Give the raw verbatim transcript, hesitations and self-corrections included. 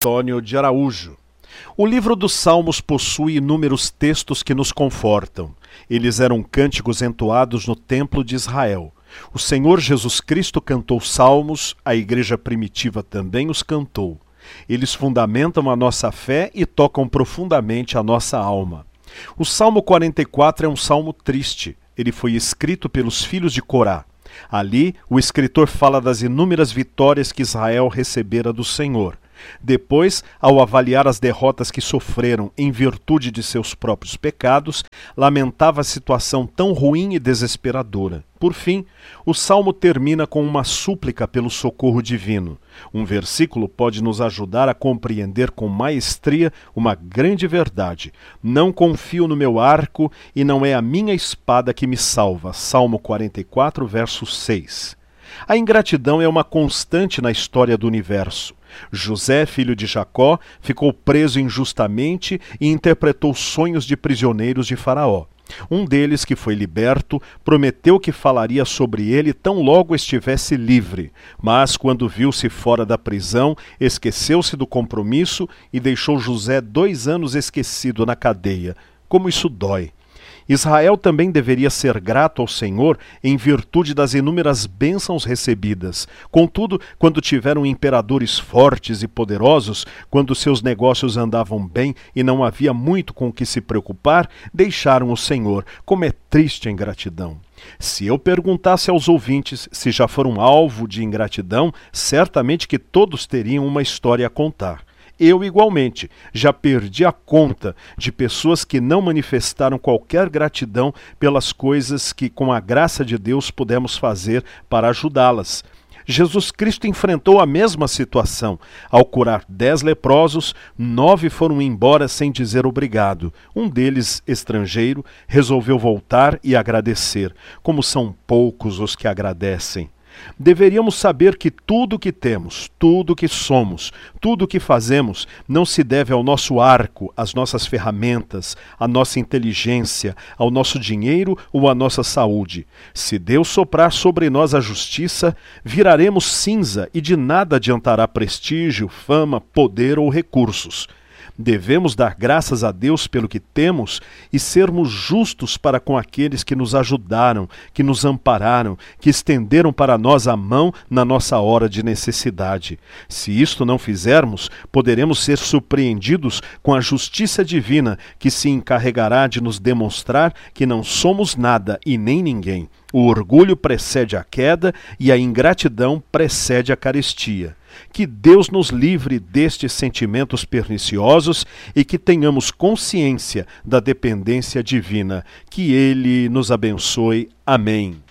Antônio de Araújo. O livro dos Salmos possui inúmeros textos que nos confortam. Eles eram cânticos entoados no templo de Israel. O Senhor Jesus Cristo cantou salmos, a igreja primitiva também os cantou. Eles fundamentam a nossa fé e tocam profundamente a nossa alma. O Salmo quarenta e quatro é um salmo triste. Ele foi escrito pelos filhos de Corá. Ali, o escritor fala das inúmeras vitórias que Israel recebera do Senhor. Depois, ao avaliar as derrotas que sofreram em virtude de seus próprios pecados, lamentava a situação tão ruim e desesperadora. Por fim, o salmo termina com uma súplica pelo socorro divino. Um versículo pode nos ajudar a compreender com maestria uma grande verdade. Não confio no meu arco e não é a minha espada que me salva. Salmo quarenta e quatro, verso seis. A ingratidão é uma constante na história do universo. José, filho de Jacó, ficou preso injustamente e interpretou sonhos de prisioneiros de Faraó. Um deles, que foi liberto, prometeu que falaria sobre ele tão logo estivesse livre, mas quando viu-se fora da prisão, esqueceu-se do compromisso e deixou José dois anos esquecido na cadeia. Como isso dói! Israel também deveria ser grato ao Senhor em virtude das inúmeras bênçãos recebidas. Contudo, quando tiveram imperadores fortes e poderosos, quando seus negócios andavam bem e não havia muito com o que se preocupar, deixaram o Senhor. Como é triste a ingratidão! Se eu perguntasse aos ouvintes se já foram alvo de ingratidão, certamente que todos teriam uma história a contar. Eu, igualmente, já perdi a conta de pessoas que não manifestaram qualquer gratidão pelas coisas que, com a graça de Deus, pudemos fazer para ajudá-las. Jesus Cristo enfrentou a mesma situação. Ao curar dez leprosos, nove foram embora sem dizer obrigado. Um deles, estrangeiro, resolveu voltar e agradecer. Como são poucos os que agradecem! Deveríamos saber que tudo o que temos, tudo o que somos, tudo o que fazemos não se deve ao nosso arco, às nossas ferramentas, à nossa inteligência, ao nosso dinheiro ou à nossa saúde. Se Deus soprar sobre nós a justiça, viraremos cinza e de nada adiantará prestígio, fama, poder ou recursos. Devemos dar graças a Deus pelo que temos e sermos justos para com aqueles que nos ajudaram, que nos ampararam, que estenderam para nós a mão na nossa hora de necessidade. Se isto não fizermos, poderemos ser surpreendidos com a justiça divina que se encarregará de nos demonstrar que não somos nada e nem ninguém. O orgulho precede a queda e a ingratidão precede a carestia. Que Deus nos livre destes sentimentos perniciosos e que tenhamos consciência da dependência divina. Que Ele nos abençoe. Amém.